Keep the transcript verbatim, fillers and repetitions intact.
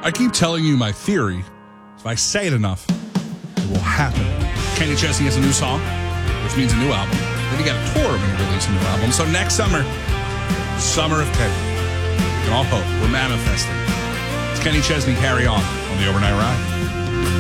I keep telling you my theory. If I say it enough, it will happen. Kenny Chesney has a new song, which means a new album. Then he got a tour when he released a new album. So next summer, Summer of Kenny. We can all hope. We're manifesting. It's Kenny Chesney, Carry On on the Overnight Ride.